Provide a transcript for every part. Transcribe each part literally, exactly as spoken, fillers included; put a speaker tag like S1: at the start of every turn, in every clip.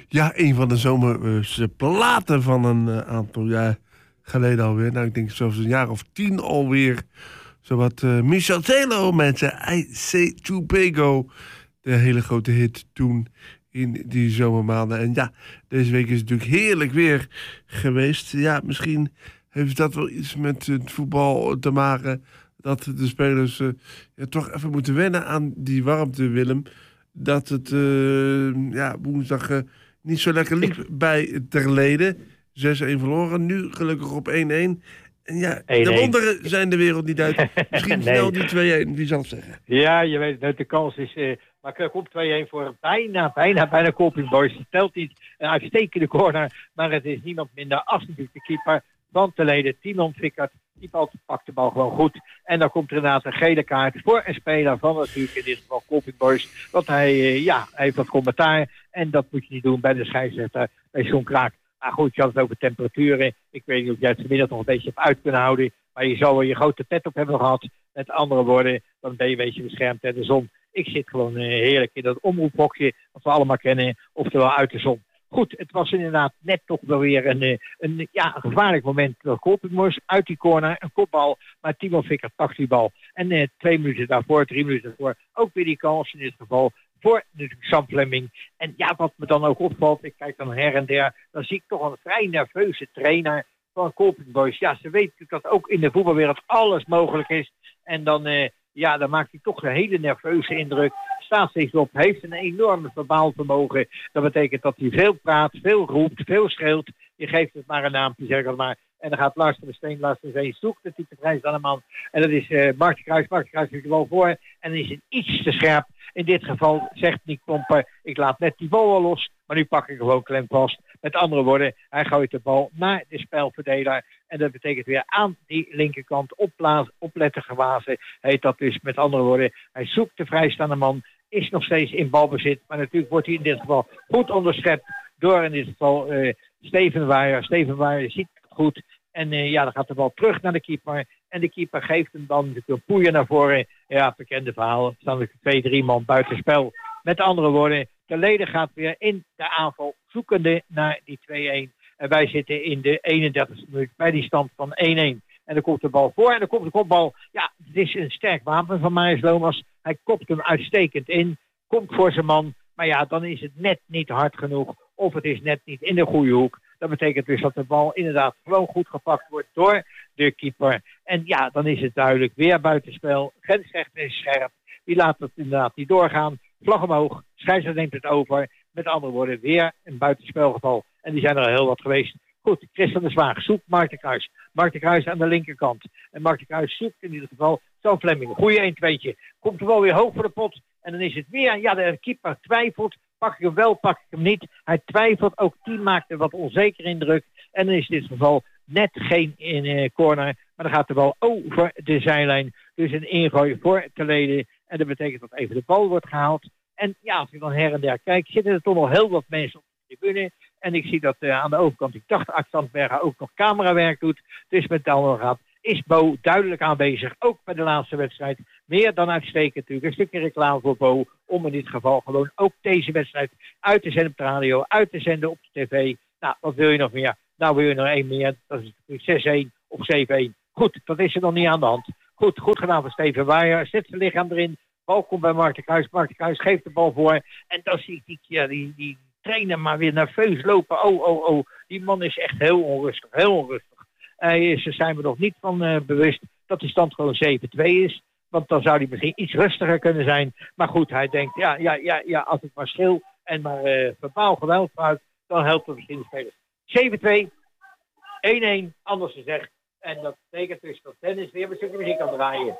S1: Ja, een van de zomerse platen van een uh, aantal jaar geleden alweer. Nou, ik denk zelfs een jaar of tien alweer. Zowat uh, Michel Telo met zijn I Say Tobago. De hele grote hit toen in die zomermaanden. En ja, deze week is het natuurlijk heerlijk weer geweest. Ja, misschien heeft dat wel iets met het voetbal te maken. Dat de spelers uh, ja, toch even moeten wennen aan die warmte, Willem. Dat het uh, ja, woensdag uh, niet zo lekker liep bij Terlede. zes-een verloren, nu gelukkig op één-één. En ja, één-één. De wonderen zijn de wereld niet uit. Misschien nee. Snel die twee-één, wie zal het zeggen?
S2: Ja, je weet het, de kans is... Uh, maar er komt twee-één voor bijna, bijna, bijna Colping Boys. Het telt niet een uitstekende corner, maar het is niemand minder als natuurlijk de keeper van Terlede, Timon Fikkert. Die bal pakt de bal gewoon goed. En dan komt er inderdaad een gele kaart voor een speler van natuurlijk in dit geval Colping Boys. Want hij, uh, ja, hij heeft wat commentaar. En dat moet je niet doen bij de scheidsrechter, bij John Kraak. Maar goed, je had het over temperaturen. Ik weet niet of jij het vanmiddag nog een beetje hebt uit kunnen houden. Maar je zou wel je grote pet op hebben gehad. Met andere woorden, dan ben je een beetje beschermd tegen de zon. Ik zit gewoon uh, heerlijk in dat omroephokje, wat we allemaal kennen, oftewel uit de zon. Goed, het was inderdaad net toch wel weer een, een, een, ja, een gevaarlijk moment. Dat Colping Boys uit die corner, een kopbal, maar Timon Fikkert pakt die bal. En uh, twee minuten daarvoor, drie minuten daarvoor, ook weer die kans in dit geval voor natuurlijk Sam Fleming. En ja, wat me dan ook opvalt, ik kijk dan her en der, dan zie ik toch een vrij nerveuze trainer van Colping Boys. Ja, ze weten natuurlijk dat ook in de voetbalwereld alles mogelijk is. En dan... Uh, Ja, dan maakt hij toch een hele nerveuze indruk. Staat zich op, heeft een enorme verbaal vermogen. Dat betekent dat hij veel praat, veel roept, veel schreeuwt. Je geeft het maar een naampje, zeg het maar. En dan gaat Lars van de Steen, Lars van de Steen zoekt dat hij te vrij is aan een man. En dat is uh, Mark de Kruis. Mark de Kruis heeft de bal voor. En dan is het iets te scherp. In dit geval zegt Nick Pomper, ik laat net die bal wel los. Maar nu pak ik gewoon klem vast. Met andere woorden, hij gooit de bal naar de spelverdeler. En dat betekent weer aan die linkerkant opblazen, opletten gewazen. Heet dat dus met andere woorden. Hij zoekt de vrijstaande man. Is nog steeds in balbezit. Maar natuurlijk wordt hij in dit geval goed onderschept. Door in dit geval uh, Steven Waaier. Steven Waaier ziet het goed. En uh, ja, dan gaat de bal terug naar de keeper. En de keeper geeft hem dan natuurlijk een poeier naar voren. Ja, bekende verhaal. Er staan natuurlijk twee, drie man buitenspel. Met andere woorden, Terlede gaat weer in de aanval zoekende naar die twee-één. En wij zitten in de eenendertigste minuut bij die stand van één-één. En dan komt de bal voor en dan komt de kopbal. Ja, het is een sterk wapen van Marius Lomas. Hij kopt hem uitstekend in. Komt voor zijn man. Maar ja, dan is het net niet hard genoeg. Of het is net niet in de goede hoek. Dat betekent dus dat de bal inderdaad gewoon goed gepakt wordt door de keeper. En ja, dan is het duidelijk weer buitenspel. Grensrechter is scherp. Die laat het inderdaad niet doorgaan. Vlag omhoog. Scheidsrechter neemt het over. Met andere woorden, weer een buitenspelgeval. En die zijn er heel wat geweest. Goed, Christian de Zwaag zoekt Mark de Kruis. Mark de Kruis aan de linkerkant. En Mark de Kruis zoekt in ieder geval Sam Fleming. Goeie een-tweetje. Komt er wel weer hoog voor de pot. En dan is het weer, ja, de keeper twijfelt. Pak ik hem wel, pak ik hem niet. Hij twijfelt, ook die maakt er wat onzeker indruk. En dan is in dit geval net geen in, uh, corner. Maar dan gaat de bal over de zijlijn. Dus een ingooi voor Terlede. En dat betekent dat even de bal wordt gehaald. En ja, als ik dan her en der kijk, zitten er toch nog heel wat mensen op de tribune. En ik zie dat uh, aan de overkant, ik dacht Art Sandbergen ook nog camerawerk doet. Dus met Dalmer gaat, is Bo duidelijk aanwezig. Ook bij de laatste wedstrijd. Meer dan uitstekend natuurlijk. Een stukje reclame voor Bo. Om in dit geval gewoon ook deze wedstrijd uit te zenden op de radio. Uit te zenden op de tv. Nou, wat wil je nog meer? Nou wil je nog één meer. Dat is zes-één of zeven-één. Goed, dat is er nog niet aan de hand. Goed, goed gedaan van Steven Waaier. Zet zijn lichaam erin. Bal komt bij Mark de Kruis. Mark de Kruis geeft de bal voor. En dan zie ik die, ja, die, die trainer maar weer nerveus lopen. Oh, oh, oh. Die man is echt heel onrustig. Heel onrustig. Hij is, zijn we nog niet van uh, bewust dat die stand gewoon zeven-twee is. Want dan zou hij misschien iets rustiger kunnen zijn. Maar goed, hij denkt, ja, ja, ja, ja als ik maar schil en maar uh, verbaal geweld uit, dan helpt het misschien de spelers. zeven-twee, één-één, anders gezegd. En dat betekent dus dat Dennis weer een stukje muziek kan draaien.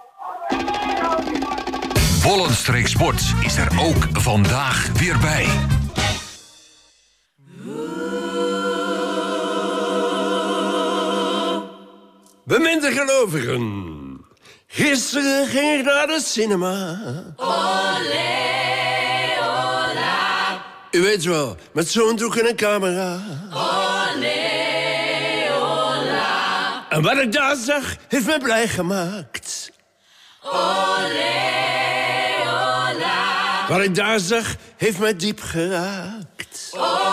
S3: Bollenstreek Sport is er ook vandaag weer bij.
S1: Beminde gelovigen. Gisteren ging ik naar de cinema.
S4: Olé, ola.
S1: U weet wel, met zo'n doek en een camera.
S4: Olé, ola.
S1: En wat ik daar zag, heeft me blij gemaakt.
S4: Olé, ola.
S5: Wat ik daar zag, heeft mij diep geraakt.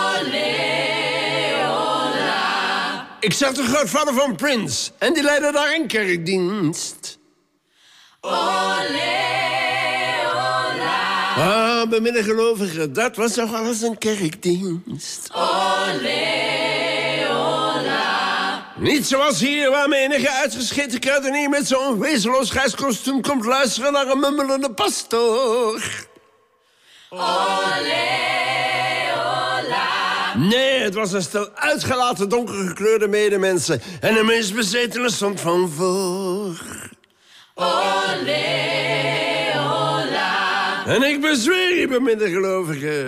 S5: Ik zag de grootvader van Prince en die leidde daar een kerkdienst. Ah, bij middengelovigen, dat was toch alles een kerkdienst. Niet zoals hier, waar menige uitgescheten kruidenier met zo'n wezenloos grijs kostuum komt luisteren naar een mummelende pastoor. Nee, het was een stel uitgelaten donkergekleurde medemensen. En de meest bezetene stond van voor. En ik bezweer je, beminde gelovigen.